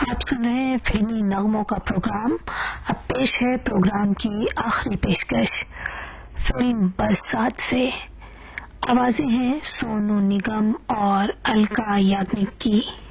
आप सुन रहे हैं फिल्मी नगमों का प्रोग्राम। अब पेश है प्रोग्राम की आखिरी पेशकश, फिल्म बरसात से। आवाजें हैं सोनू निगम और अलका याग्निक की।